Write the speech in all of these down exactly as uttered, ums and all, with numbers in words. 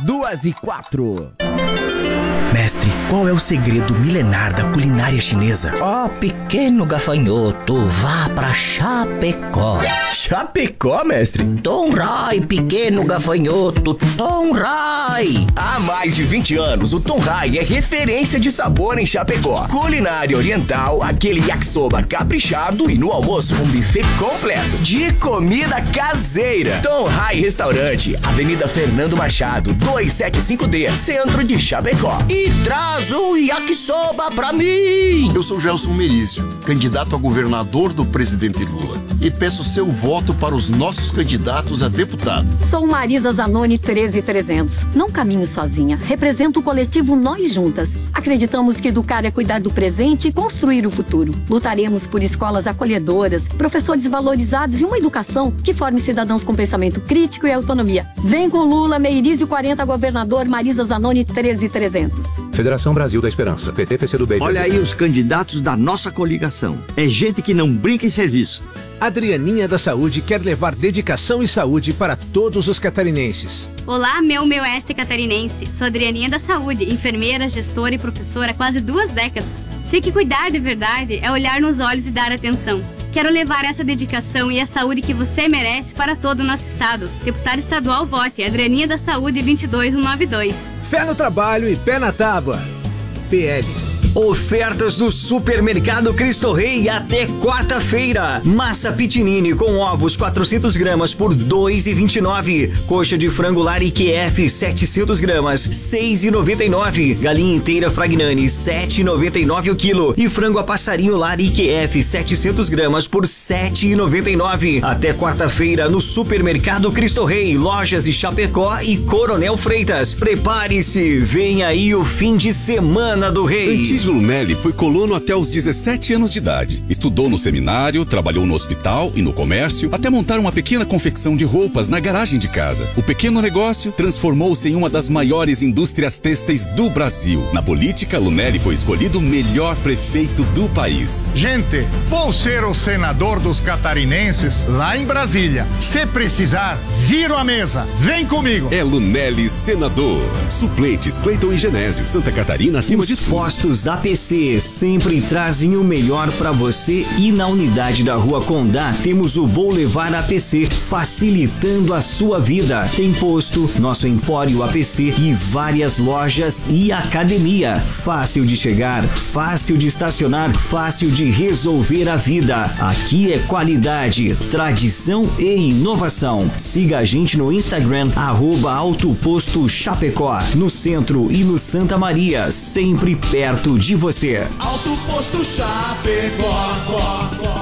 duas e quatro. Mestre, qual é o segredo milenar da culinária chinesa? Ó, oh, pequeno gafanhoto, vá pra Chapecó. Chapecó, mestre? Tonrai, pequeno gafanhoto, Tonrai. Há mais de vinte anos, o Tonrai é referência de sabor em Chapecó. Culinária oriental, aquele yakisoba caprichado e no almoço um buffet completo de comida caseira. Tonrai Restaurante, Avenida Fernando Machado, duzentos e setenta e cinco D, centro de Chapecó. E traz um yakisoba pra mim! Eu sou Gelson Merício, candidato a governador do presidente Lula. E peço seu voto para os nossos candidatos a deputado. Sou Marisa Zanoni treze trezentos. Não caminho sozinha. Represento o coletivo Nós Juntas. Acreditamos que educar é cuidar do presente e construir o futuro. Lutaremos por escolas acolhedoras, professores valorizados e uma educação que forme cidadãos com pensamento crítico e autonomia. Vem com Lula, Meirício quarenta, governador Marisa Zanoni treze trezentos. Federação Brasil da Esperança, P T, P C do B. Olha aí os candidatos da nossa coligação. É gente que não brinca em serviço. Adrianinha da Saúde quer levar dedicação e saúde para todos os catarinenses. Olá, meu meu oeste catarinense. Sou Adrianinha da Saúde, enfermeira, gestora e professora há quase duas décadas. Sei que cuidar de verdade é olhar nos olhos e dar atenção. Quero levar essa dedicação e a saúde que você merece para todo o nosso estado. Deputado estadual, vote Adrianinha da Saúde vinte e dois cento e noventa e dois. Fé no trabalho e pé na tábua. P L. Ofertas do Supermercado Cristo Rei até quarta-feira. Massa Pitinini com ovos quatrocentos gramas por dois reais e vinte e nove. Coxa de frango Lari Q F setecentos gramas, seis reais e noventa e nove. Galinha inteira Fragnani, sete reais e noventa e nove o quilo. E frango a passarinho Lari Q F setecentos gramas por sete reais e noventa e nove. Até quarta-feira no Supermercado Cristo Rei, lojas de Chapecó e Coronel Freitas. Prepare-se, vem aí o fim de semana do Rei. Antígio Lunelli foi colono até os dezessete anos de idade. Estudou no seminário, trabalhou no hospital e no comércio, até montar uma pequena confecção de roupas na garagem de casa. O pequeno negócio transformou-se em uma das maiores indústrias têxteis do Brasil. Na política, Lunelli foi escolhido o melhor prefeito do país. Gente, vou ser o senador dos catarinenses lá em Brasília. Se precisar, viro a mesa. Vem comigo. É Lunelli senador. Suplentes Cleiton e Genésio. Santa Catarina acima Os de tudo. Postos A P C sempre trazem o melhor para você e na unidade da Rua Condá temos o Boulevard A P C, facilitando a sua vida. Tem posto, nosso Empório A P C e várias lojas e academia. Fácil de chegar, fácil de estacionar, fácil de resolver a vida. Aqui é qualidade, tradição e inovação. Siga a gente no Instagram, arroba Alto Posto Chapecó, no centro e no Santa Maria, sempre perto de você. Alto Posto Chapecó.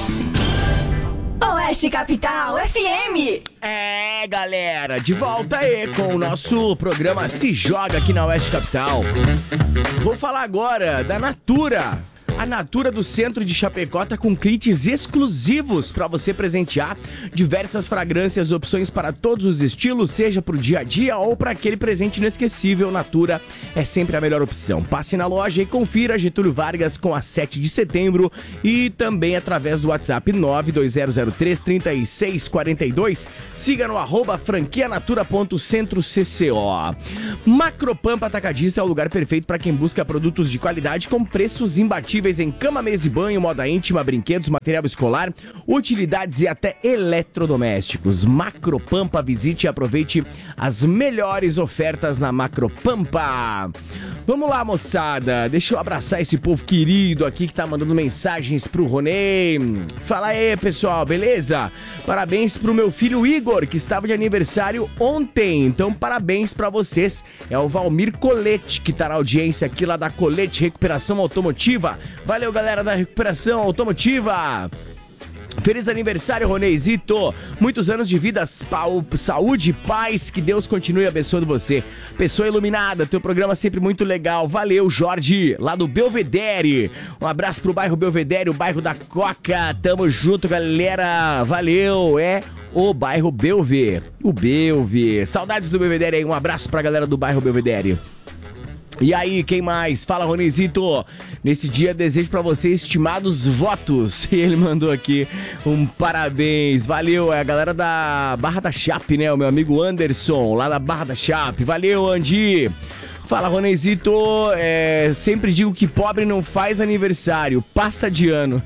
Oeste Capital F M. É, galera, de volta aí com o nosso programa Se Joga aqui na Oeste Capital. Vou falar agora da Natura. A Natura do centro de Chapecó tá com kits exclusivos para você presentear, diversas fragrâncias, opções para todos os estilos, seja pro dia a dia ou para aquele presente inesquecível. Natura é sempre a melhor opção. Passe na loja e confira Getúlio Vargas com a sete de setembro e também através do WhatsApp nove dois zero zero três, três seis quatro dois. Siga no arroba franquianatura.centrocco. Macropampa Atacadista é o lugar perfeito para quem busca produtos de qualidade com preços imbatíveis em cama, mesa e banho, moda íntima, brinquedos, material escolar, utilidades e até eletrodomésticos. Macropampa, visite e aproveite as melhores ofertas na Macropampa. Vamos lá, moçada, deixa eu abraçar esse povo querido aqui que tá mandando mensagens pro Ronei. Fala aí, pessoal, beleza? Parabéns pro meu filho Igor, que estava de aniversário ontem, então parabéns pra vocês. É o Valmir Colete, que tá na audiência aqui lá da Colete Recuperação Automotiva. Valeu, galera da Recuperação Automotiva. Feliz aniversário, Roneizito. Muitos anos de vida, pau, saúde e paz. Que Deus continue abençoando você. Pessoa iluminada, teu programa sempre muito legal. Valeu, Jorge, lá do Belvedere. Um abraço pro bairro Belvedere, o bairro da Coca. Tamo junto, galera. Valeu, é o bairro Belve. O Belve. Saudades do Belvedere aí. Um abraço pra galera do bairro Belvedere. E aí, quem mais? Fala, Ronezito. Nesse dia, desejo pra você estimados votos. E ele mandou aqui um parabéns. Valeu, é a galera da Barra da Chape, né? O meu amigo Anderson, lá da Barra da Chape. Valeu, Andi. Fala, Ronezito. É, sempre digo que pobre não faz aniversário, passa de ano.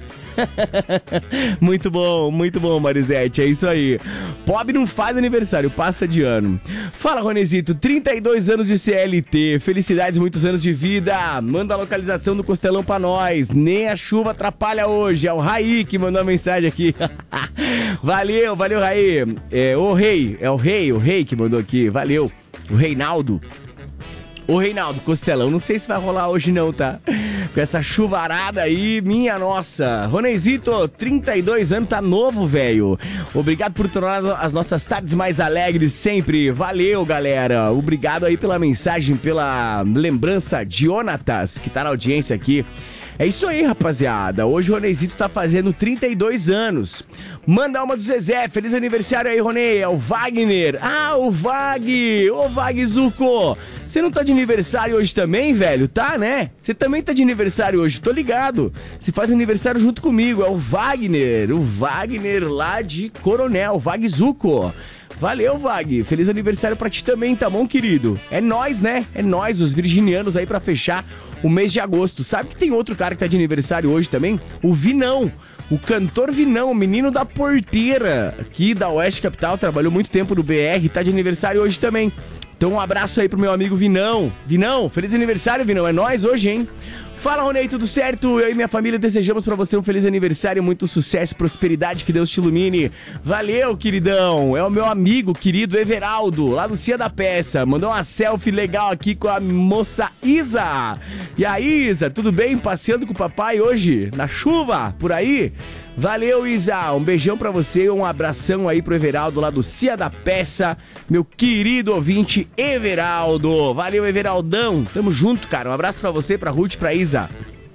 Muito bom, muito bom, Marisete, é isso aí. Pobre não faz aniversário, passa de ano. Fala, Ronezito, trinta e dois anos de C L T, felicidades, muitos anos de vida. Manda a localização do Costelão pra nós, nem a chuva atrapalha hoje. É o Raí que mandou a mensagem aqui. Valeu, valeu, Raí. É o Rei, é o Rei, o Rei que mandou aqui, valeu. O Reinaldo. Ô, Reinaldo, Costelão, não sei se vai rolar hoje não, tá? Com essa chuvarada aí, minha nossa. Ronezito, trinta e dois anos, tá novo, velho. Obrigado por tornar as nossas tardes mais alegres sempre. Valeu, galera. Obrigado aí pela mensagem, pela lembrança. Jonatas, que tá na audiência aqui. É isso aí, rapaziada. Hoje o Ronezito tá fazendo trinta e dois anos. Manda uma do Zezé. Feliz aniversário aí, Ronei. É o Wagner. Ah, o Vag. Ô, Vagzuco. Você não tá de aniversário hoje também, velho? Tá, né? Você também tá de aniversário hoje, tô ligado. Você faz aniversário junto comigo. É o Wagner. O Wagner lá de Coronel. Vagzuco. Valeu, Vag. Feliz aniversário pra ti também, tá bom, querido? É nós, né? É nós, os virginianos aí pra fechar o mês de agosto. Sabe que tem outro cara que tá de aniversário hoje também? O Vinão. O cantor Vinão, o menino da porteira aqui da Oeste Capital, trabalhou muito tempo no B R, tá de aniversário hoje também. Então um abraço aí pro meu amigo Vinão. Vinão, feliz aniversário, Vinão. É nóis hoje, hein? Fala, Ronei, tudo certo? Eu e minha família desejamos pra você um feliz aniversário, muito sucesso, prosperidade, que Deus te ilumine. Valeu, queridão. É o meu amigo querido Everaldo, lá do Cia da Peça. Mandou uma selfie legal aqui com a moça Isa. E aí, Isa, tudo bem? Passeando com o papai hoje? Na chuva? Por aí? Valeu, Isa. Um beijão pra você, um abração aí pro Everaldo lá do Cia da Peça, meu querido ouvinte Everaldo. Valeu, Everaldão. Tamo junto, cara. Um abraço pra você, pra Ruth, pra Isa.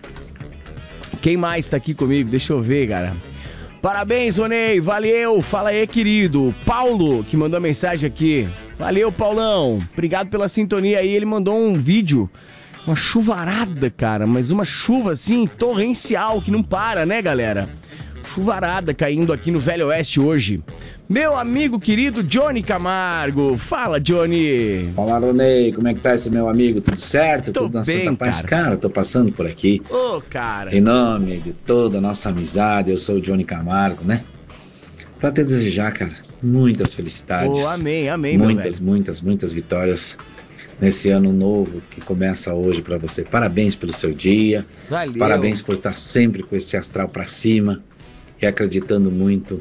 Quem mais tá aqui comigo? Deixa eu ver, cara. Parabéns, Ronei. Valeu. Fala aí, querido. Paulo, que mandou a mensagem aqui. Valeu, Paulão. Obrigado pela sintonia aí. Ele mandou um vídeo. Uma chuvarada, cara. Mas uma chuva, assim, torrencial, que não para, né, galera? Chuvarada caindo aqui no Velho Oeste hoje. Meu amigo querido Johnny Camargo. Fala, Johnny. Fala, Ronei. Como é que tá esse meu amigo? Tudo certo? Tô Tudo na bem, Santa Paz? cara. Cara, tô passando por aqui. Ô, cara. Em nome de toda a nossa amizade, eu sou o Johnny Camargo, né? Pra te desejar, cara, muitas felicidades. Ô, amém, amém, meu Muitas, velho. muitas, muitas vitórias nesse ano novo que começa hoje pra você. Parabéns pelo seu dia. Valeu. Parabéns por estar sempre com esse astral pra cima e acreditando muito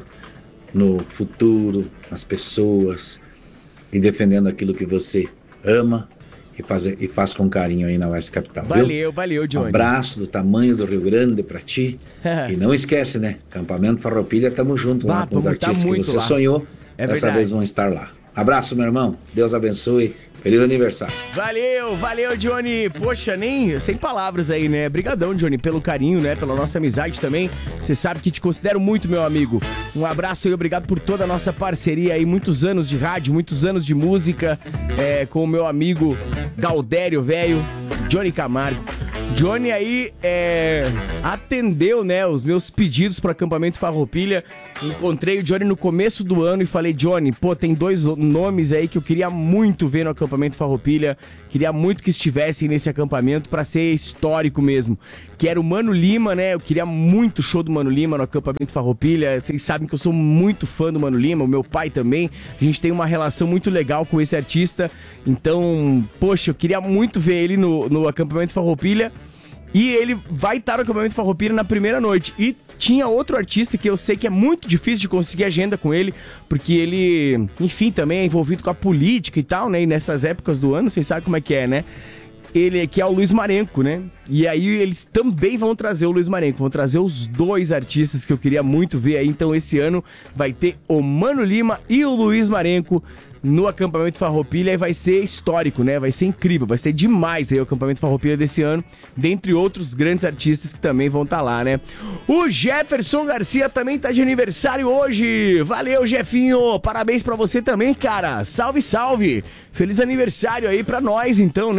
no futuro, nas pessoas e defendendo aquilo que você ama e faz, e faz com carinho aí na Oeste Capital. Valeu, viu? valeu, Johnny. Um abraço do tamanho do Rio Grande pra ti. E não esquece, né? Acampamento Farroupilha, tamo junto lá Ah, com os vamos tá artistas que muito você lá. sonhou. É Dessa verdade. vez vão estar lá. Abraço, meu irmão. Deus abençoe. Feliz aniversário. Valeu, valeu, Johnny. Poxa, nem sem palavras aí, né? Brigadão, Johnny, pelo carinho, né? Pela nossa amizade também. Você sabe que te considero muito, meu amigo. Um abraço e obrigado por toda a nossa parceria aí. Muitos anos de rádio, muitos anos de música é, com o meu amigo Galdério, velho, Johnny Camargo. Johnny aí é, atendeu, né, os meus pedidos para acampamento Farroupilha. Encontrei o Johnny no começo do ano e falei, Johnny, pô, tem dois nomes aí que eu queria muito ver no acampamento Farroupilha. Queria muito que estivessem nesse acampamento para ser histórico mesmo. Que era o Mano Lima, né? Eu queria muito o show do Mano Lima no acampamento Farroupilha. Vocês sabem que eu sou muito fã do Mano Lima, o meu pai também. A gente tem uma relação muito legal com esse artista. Então, poxa, eu queria muito ver ele no, no acampamento Farroupilha. E ele vai estar no acampamento Farroupilha na primeira noite. E tinha outro artista que eu sei que é muito difícil de conseguir agenda com ele, porque ele, enfim, também é envolvido com a política e tal, né? E nessas épocas do ano, vocês sabem como é que é, né? Ele, que é o Luiz Marenco, né? E aí eles também vão trazer o Luiz Marenco, vão trazer os dois artistas que eu queria muito ver aí. Então esse ano vai ter o Mano Lima e o Luiz Marenco no acampamento Farroupilha, e vai ser histórico, né? Vai ser incrível, vai ser demais aí o acampamento Farroupilha desse ano, dentre outros grandes artistas que também vão estar lá, né? O Jefferson Garcia também tá de aniversário hoje. Valeu, Jefinho! Parabéns pra você também, cara! Salve, salve! Feliz aniversário aí pra nós, então, né?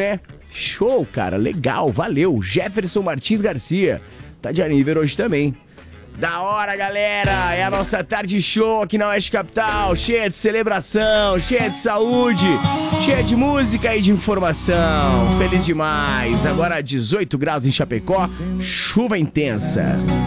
Show, cara, legal, valeu. Jefferson Martins Garcia, tá de aniversário hoje também. Da hora, galera, é a nossa tarde show aqui na Oeste Capital, cheia de celebração, cheia de saúde, cheia de música e de informação. Feliz demais. Agora dezoito graus em Chapecó, chuva intensa.